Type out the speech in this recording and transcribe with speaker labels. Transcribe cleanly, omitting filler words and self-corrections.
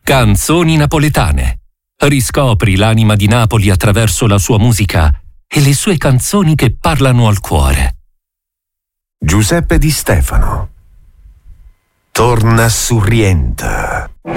Speaker 1: Canzoni napoletane. Riscopri l'anima di Napoli attraverso la sua musica e le sue canzoni che parlano al cuore.
Speaker 2: Giuseppe Di Stefano. Torna Surrienta.